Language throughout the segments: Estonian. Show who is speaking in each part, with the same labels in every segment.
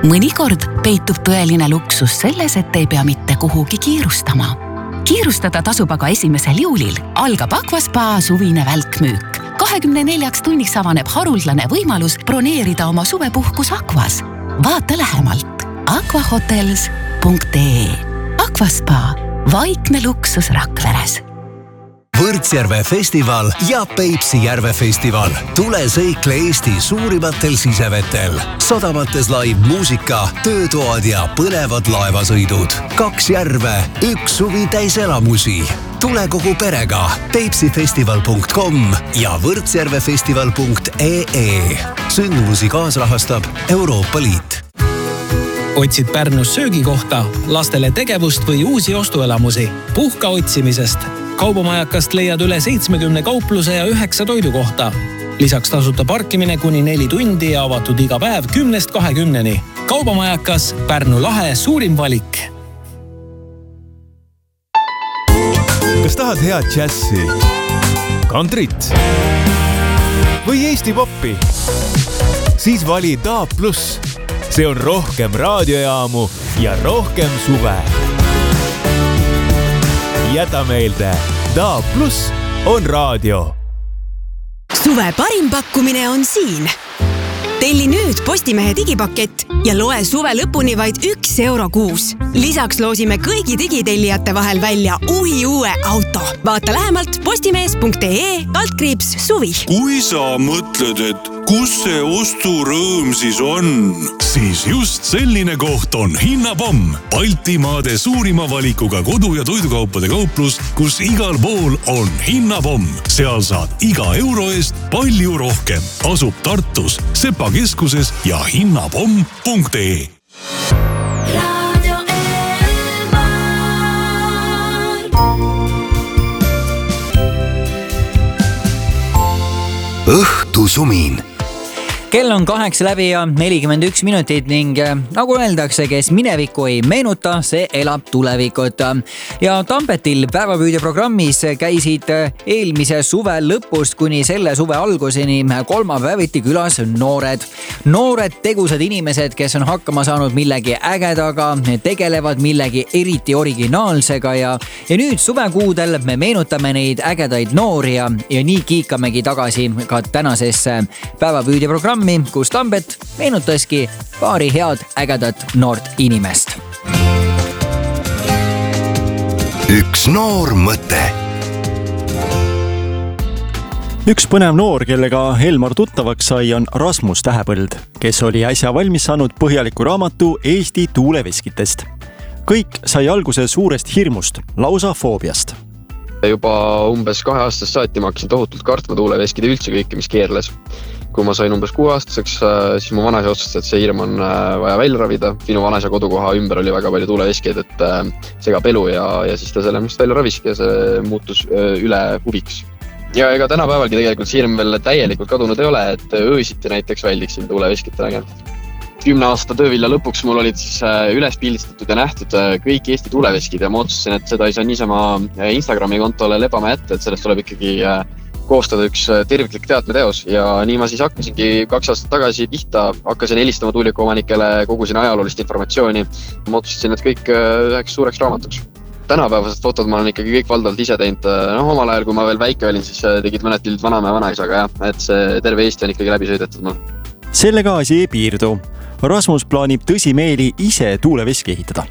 Speaker 1: Mõnikord peitub tõeline luksus selles, et ei pea mitte kuhugi kiirustama. Kiirustada tasub aga 1. juulil. Algab Aquaspa suvine välkmüük. 24 tunniks avaneb haruldane võimalus broneerida oma suvepuhkus Aquas. Vaata lähemalt aquahotels.ee. Aquaspa, vaikne luksus Rakveres.
Speaker 2: Võrtsjärve festival ja Peipsi järve festival. Tule seikle Eesti suurimatel sisevetel. Sadamates live muusika, töötoad ja põnevad laevasõidud. 2 järve, 1 suvi täis elamusi. Tule kogu perega peipsifestival.com ja võrtsjärvefestival.ee. Sündmusi kaasrahastab Euroopa Liit.
Speaker 3: Otsid Pärnus söögikohta, lastele tegevust või uusi ostuelamusi? Puhka otsimisest. Kaubamajakast leiad üle 70 kaupluse ja 9 toidukohta. Lisaks tasuta parkimine kuni 4 tundi ja avatud iga päev 10-20. Kaubamajakas, Pärnu lahe suurim valik.
Speaker 4: Kas tahad head džässi, kantrit või Eesti poppi? Siis vali DAB+. See on rohkem raadiojaamu ja rohkem suve. Jäta meelde, DAB+ on raadio.
Speaker 5: Suve parim pakkumine on siin. Telli nüüd Postimehe digipakett ja loe suve lõpuni vaid €1 kuus. Lisaks loosime kõigi digitellijate vahel välja uue auto. Vaata lähemalt postimees.ee/suvi.
Speaker 6: Kui sa mõtled, et kus see osturõõm siis on, siis just selline koht on Hinnapomm. Baltimaade suurima valikuga kodu- ja toidukaupade kauplus, kus igal pool on Hinnapomm. Seal saad iga euro eest palju rohkem. Asub Tartus, Sepa keskuses ja hinnapomm.ee.
Speaker 2: Õhtusumin.
Speaker 7: Kell on 8 läbi ja 41 minutit ning nagu öeldakse, kes minevikku ei meenuta, see elab tulevikut. Ja Tampetil päevapüüdeprogrammis käisid eelmise suve lõpust kuni selle suve alguseni kolmapäeviti külas noored. Noored tegusad inimesed, kes on hakkama saanud millegi ägedaga, tegelevad millegi eriti originaalsega ja nüüd suvekuudel me meenutame neid ägedaid noori ja nii kiikamegi tagasi ka tänasesse päevapüüdeprogrammi, kus Tambet meenutaski paari head ägedat noort inimest.
Speaker 2: Üks noor mõte.
Speaker 8: Üks põnev noor, kellega Elmar tuttavaks sai, on Rasmus Tähepõld, kes oli äsja valmis saanud põhjaliku raamatu Eesti tuuleveskitest. Kõik sai alguse suurest hirmust, lausa foobiast.
Speaker 9: Juba umbes 2 aastast saati ma hakkasin tohutult kartma tuuleveskide üldse kõike, mis keerles. Kui ma sain umbes 6-aastaseks, siis mu vanaisa otsustas, et see hirm on vaja välja ravida. Minu vanaisa kodukoha ümber oli väga palju tuuleveskeid, et segab elu ja siis ta selle must välja raviski ja see muutus üle huviks. Ja ega tänapäevalgi tegelikult see hirm veel täielikult kadunud ei ole, et öösiti näiteks väldiksin tuuleveskite nägemist. 10 aasta töövilja lõpuks mul olid siis üles pildistatud ja nähtud kõik Eesti tuuleveskid ja ma otsustasin, et seda ei saa niisama Instagrami kontole lebama jätta, et sellest tuleb ikkagi koostada üks terviklik teatmeteos ja nii ma siis hakkasingi 2 aastat tagasi pihta, hakkasin helistama tuulikuomanikele, kogusin ajaloolist informatsiooni. Ma otsustasin, et kõik üheks suureks raamatuks. Tänapäevased fotod ma olen ikkagi kõik valdavalt ise teinud. Omal ajal, kui ma veel väike olin, siis tegid mõned pildid vanaema ja vanaisaga ja et see terve Eesti on ikkagi läbi sõidetud mul.
Speaker 8: Sellega asi ei piirdu. Rasmus plaanib tõsimeeli ise tuuleveski ehitada.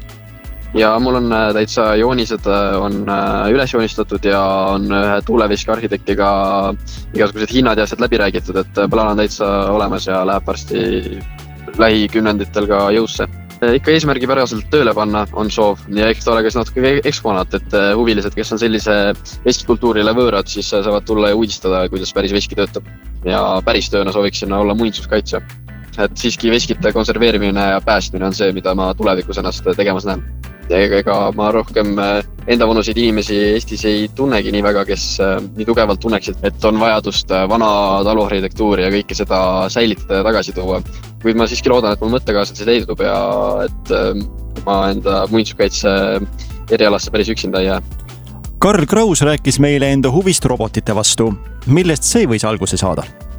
Speaker 9: Ja mul on täitsa joonised on üles joonistatud ja on ühe tuuleveski arhitektiga igasugused hinnad ja asjad läbi räägitud, et plaan on täitsa olemas ja läheb varsti lähikümnenditel ka jõusse. Ikka eesmärgipäraselt tööle panna on soov ja eks ta ole ka natuke eksponaat, et huvilised, kes on sellise veskikultuurile võõrad, siis saavad tulla ja uudistada, kuidas päris veski töötab. Ja päris tööna sooviks sinna olla muinsuskaitsja. Et siiski veskite konserveerimine ja päästmine on see, mida ma tulevikus ennast tegemas näen. Ja ega ma rohkem enda vanuseid inimesi Eestis ei tunnegi nii väga, kes nii tugevalt tunneksid, et on vajadust vana taluarhitektuuri ja kõike seda säilitada ja tagasi tuua. Kuid ma siiski loodan, et mul mõttekaaslasi leidub ja et ma enda muinsuskaitse erialasse päris üksinda ei jää.
Speaker 8: Karl Kraus rääkis meile enda huvist robotite vastu. Millest see võis alguse saada?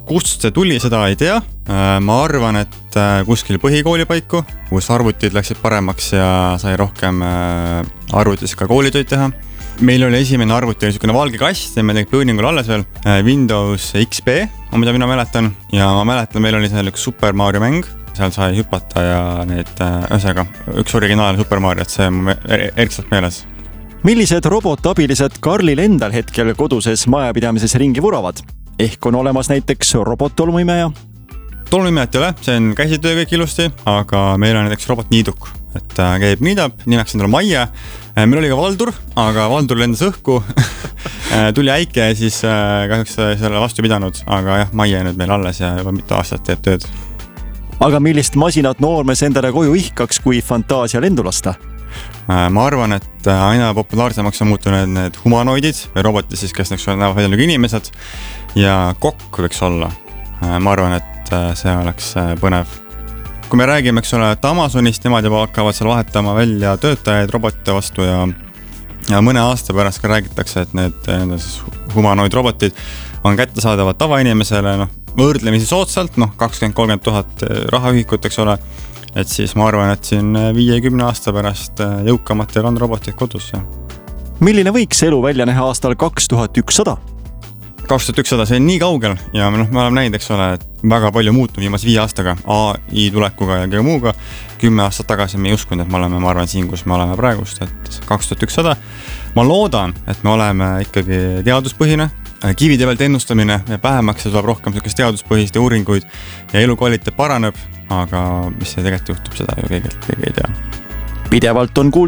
Speaker 10: kust see tuli, seda ei tea. Ma arvan, et kuskil põhikooli paiku, kus arvutid läksid paremaks ja sai rohkem arvutis ka koolitöid teha. Meil oli esimene arvuti niisugune valge kast ja meil tegid õuningul alles veel Windows XP, mida mina mäletan. Ja ma mäletan, meil oli seal üks Super Mario mäng, seal sai hüpata ja need ühesõnaga üks originaal Super Mario, et see on erksalt meeles.
Speaker 8: Millised robotabilised Karlil endal hetkel koduses majapidamises ringi vuravad? Ehk on olemas näiteks robot-tolmuimeja?
Speaker 10: Tolmuimejat ei ole, see on käsitöö kõik ilusti, aga meil on näiteks robot-niiduk, et käib niidab, nimeks endale Maie. Meil oli ka Valdur, aga Valdur lendas õhku, tuli äike ja siis kahjuks selle vastu pidanud, aga jah, Maie nüüd meil alles ja juba mitu aastat teeb tööd.
Speaker 8: Aga millist masinat noormees endale koju ihkaks, kui fantaasia lendu lasta?
Speaker 10: Ma arvan, et aina populaarsemaks on muutunud need humanoidid või robotid siis, kes näevad välja nagu inimesed ja kokk võiks olla. Ma arvan, et see oleks põnev. Kui me räägime, eks ole, et Amazonist nemad juba hakkavad seal vahetama välja töötajaid robotite vastu ja mõne aasta pärast ka räägitakse, et need siis humanoid robotid on kättesaadavad tavainimesele võrdlemisi soodsalt, 20-30 000 rahaühikut, eks ole. Et siis ma arvan, et siin 5-10 aasta pärast jõukamatel on robotid kodus.
Speaker 8: Milline võiks elu välja näha aastal 2100?
Speaker 10: 2100, see on nii kaugel ja me oleme näinud, eks ole, et väga palju muutunud viimase 5 aastaga AI tulekuga ja kõige muuga. 10 aastat tagasi me ei uskunud, et me oleme, ma arvan, siin, kus me oleme praegust, et 2100. Ma loodan, et me oleme ikkagi teaduspõhine, kivide pealt ennustamine ja vähemaks tuleb rohkem teaduspõhiste uuringuid ja elukvaliteet paraneb, aga mis see tegelikult juhtub, seda ju keegi ei tea.
Speaker 8: Pidevalt on kuulda